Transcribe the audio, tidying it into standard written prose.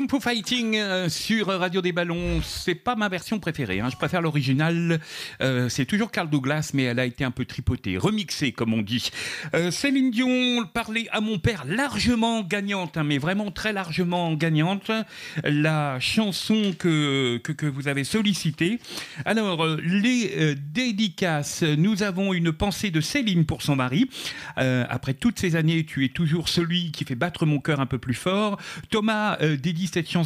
Kung Fu Fighting sur Radio des Ballons, c'est pas ma version préférée, je préfère l'original. C'est toujours Carl Douglas, mais elle a été un peu tripotée, remixée comme on dit. Céline Dion parlait à mon père, largement gagnante, mais vraiment très largement gagnante. La chanson que vous avez sollicitée. Alors, les dédicaces, nous avons une pensée de Céline pour son mari. Après toutes ces années, tu es toujours celui qui fait battre mon cœur un peu plus fort. Thomas dédie cette chanson